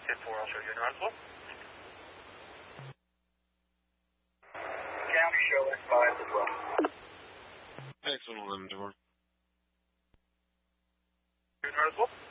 10-4, I'll show you in Roswell. County showing 5 as well. Excellent, 11-4. In Roswell.